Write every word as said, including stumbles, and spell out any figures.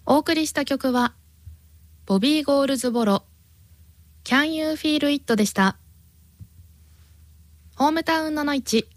お送りした曲はボビー・ゴールズボロ Can You Feel It でした。ホームタウンののいち